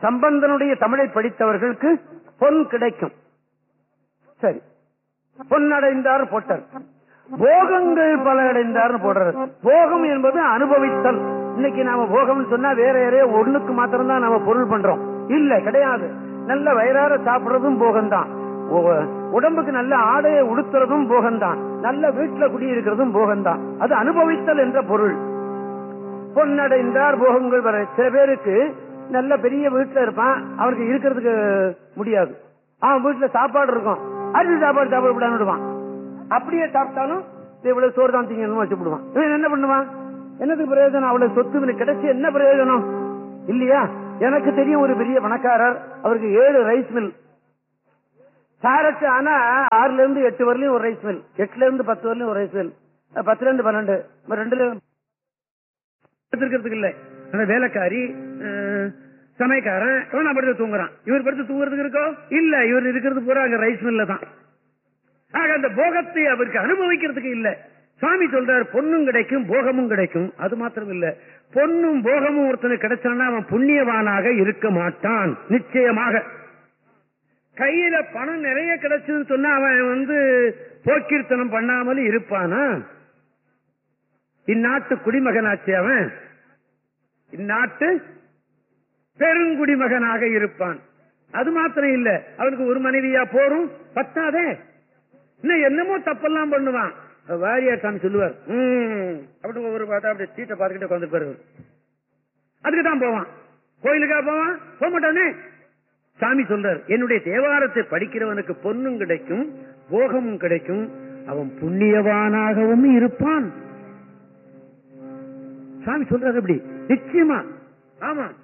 சம்பந்தனுடைய தமிழை படித்தவர்களுக்கு பொன் கிடைக்கும். சரி, பொன்னடைந்தார் போட்டார். போகங்கள் பல அடைந்தார் போடுறது. போகம் என்பது அனுபவித்தல். இன்னைக்கு நாம போகம் சொன்னா வேற யாரையோ ஒண்ணுக்கு மாத்திரம் தான் நாம பொருள் பண்றோம். இல்ல, கிடையாது. நல்ல வயிறார சாப்பிடுறதும் போகம்தான். உடம்புக்கு நல்ல ஆடையை உடுத்துறதும் போகம்தான். நல்ல வீட்டுல குடியிருக்கிறதும் போகம்தான். அது அனுபவித்தல் என்ற பொருள். பொன்னடைந்தார் போகங்கள் வர. சில பேருக்கு நல்ல பெரிய வீட்டுல இருப்பான், அவருக்கு இருக்கிறதுக்கு முடியாது. அவன் வீட்டுல சாப்பாடு இருக்கும், அரிசி சாப்பாடு சாப்பிட விடுவான். அப்படியே சாப்பிட்டாலும் இவ்வளவு சோறு தான் திங்கன்னு வச்சுடுவான். இவன் என்ன பண்ணுவான்? என்னதுக்கு பிரயோஜனம்? அவ்வளவு சொத்து கிடைச்சி என்ன பிரயோஜனம் இல்லையா? எனக்கு தெரியும் ஒரு பெரிய பணக்காரர், அவருக்கு 7 ரைஸ் மில். சாரட்டு ஆனா 6ல இருந்து 8 வரலையும் ஒரு ரைஸ் மில், 8ல இருந்து 10 வரலையும் ஒரு ரைஸ் மில், 10ல இருந்து 12, 2ல எடுத்துக்கிறதுக்கு இல்ல. அந்த வேலைக்காரி, சமையக்காரன் நான் படுத்து தூங்குறான். இவர் படுத்து தூங்குறதுக்கு இருக்கோ இல்ல, இவர் இருக்கிறது பூரா அங்க ரைஸ் மில்ல தான். ஆக அந்த போகத்தை அவருக்கு அனுபவிக்கிறதுக்கு இல்ல. சுவாமி சொல்றார், பொண்ணும் கிடைக்கும் போகமும் கிடைக்கும். அது மாத்திரம் இல்ல, பொண்ணும் போகமும் ஒருத்தனுக்கு கிடைச்சான்னா அவன் புண்ணியவானாக இருக்க மாட்டான். நிச்சயமாக கையில பணம் நிறைய கிடைச்சதுன்னு சொன்னா அவன் போக்கீர்த்தனம் பண்ணாமல் இருப்பானா? இந்நாட்டு குடிமகனாச்சு அவன், இந்நாட்டு பெருங்குடிமகனாக இருப்பான். அது மாத்திரம் இல்ல, அவனுக்கு ஒரு மனைவியா போரும் பத்தாதே, இன்னும் என்னமோ தப்பெல்லாம் பண்ணுவான். வாரியார் சாமி சொல்லுவார், அப்படி ஒரு பார்த்தா அப்படி சீட்டை பார்த்துக்கிட்டே உட்காந்துருப்பாரு. அதுக்கு தான் போவான். கோயிலுக்கா போவான்? போக மாட்டானே. சாமி சொல்றார், என்னுடைய தேவாரத்தை படிக்கிறவனுக்கு பொன்னும் கிடைக்கும் போகமும் கிடைக்கும், அவன் புண்ணியவானாகவும் இருப்பான். சாமி சொல்றாரு அப்படி. நிச்சயமா, ஆமா.